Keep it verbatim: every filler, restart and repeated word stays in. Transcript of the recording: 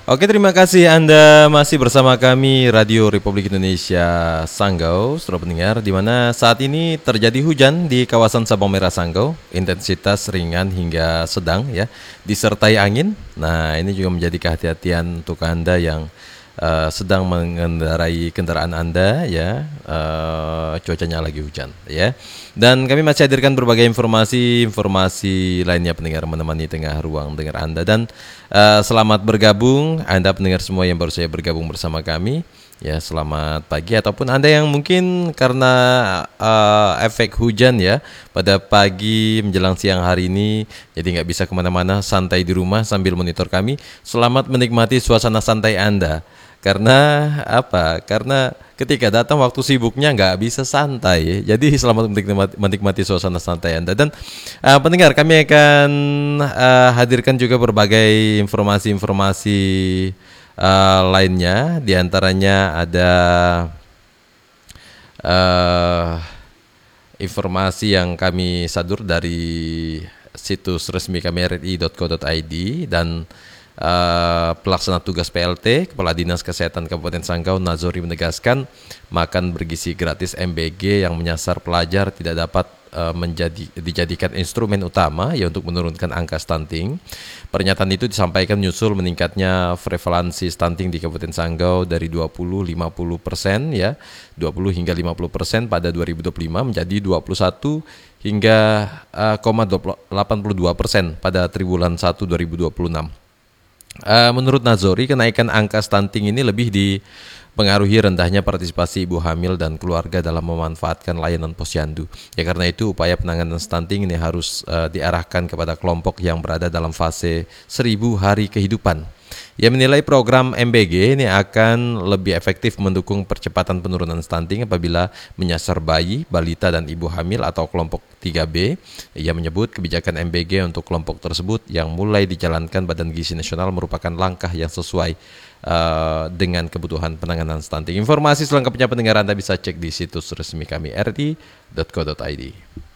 Oke, terima kasih Anda masih bersama kami Radio Republik Indonesia Sanggau, saudara pendengar, di mana saat ini terjadi hujan di kawasan Sabang Merah Sanggau, intensitas ringan hingga sedang ya, disertai angin. Nah, ini juga menjadi kehati-hatian untuk Anda yang uh, sedang mengendarai kendaraan Anda ya, uh, cuacanya lagi hujan ya. Dan kami masih hadirkan berbagai informasi-informasi lainnya pendengar menemani tengah ruang dengar Anda. Dan uh, selamat bergabung Anda pendengar semua yang baru saja bergabung bersama kami. Ya, selamat pagi ataupun Anda yang mungkin karena uh, efek hujan ya pada pagi menjelang siang hari ini, jadi nggak bisa kemana-mana, santai di rumah sambil monitor kami. Selamat menikmati suasana santai Anda. Karena apa? Karena ketika datang waktu sibuknya nggak bisa santai. Jadi selamat menikmati, menikmati suasana santai Anda. Dan uh, pendengar, kami akan uh, hadirkan juga berbagai informasi-informasi uh, lainnya. Di antaranya ada uh, informasi yang kami sadur dari situs resmi kami r i dot co dot i d dan Uh, pelaksana tugas P L T Kepala Dinas Kesehatan Kabupaten Sanggau Nazori menegaskan makan bergizi gratis M B G yang menyasar pelajar tidak dapat uh, menjadi dijadikan instrumen utama ya untuk menurunkan angka stunting. Pernyataan itu disampaikan menyusul meningkatnya prevalensi stunting di Kabupaten Sanggau dari dua puluh sampai lima puluh persen ya, dua puluh hingga lima puluh persen pada dua ribu dua puluh lima menjadi dua puluh satu hingga uh, delapan puluh dua persen pada triwulan satu dua ribu dua puluh enam. Uh, menurut Nazori, kenaikan angka stunting ini lebih dipengaruhi rendahnya partisipasi ibu hamil dan keluarga dalam memanfaatkan layanan posyandu. Ya, karena itu upaya penanganan stunting ini harus uh, diarahkan kepada kelompok yang berada dalam fase seribu hari kehidupan. Ia menilai program M B G ini akan lebih efektif mendukung percepatan penurunan stunting apabila menyasar bayi, balita, dan ibu hamil atau kelompok tiga B. Ia menyebut kebijakan M B G untuk kelompok tersebut yang mulai dijalankan Badan Gizi Nasional merupakan langkah yang sesuai uh, dengan kebutuhan penanganan stunting. Informasi selengkapnya pendengar Anda bisa cek di situs resmi kami r i dot co dot i d.